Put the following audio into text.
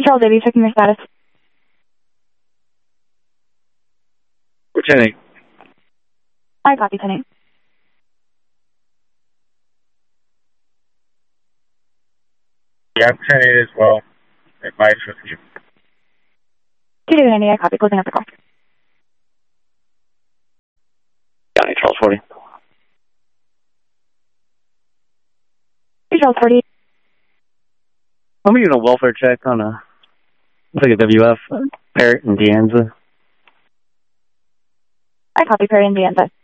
Charles Davy, checking your status. We're 10-8. I copy, 10-8. Yeah, I'm 10-8 as well. Advice with you. 2-2-90, I copy, closing up the call. Johnny, Charles 40. Hey, Charles 40. I'm doing a welfare check on looks like a WF, Parrot and Deanza. I copy, Perry and Deanza.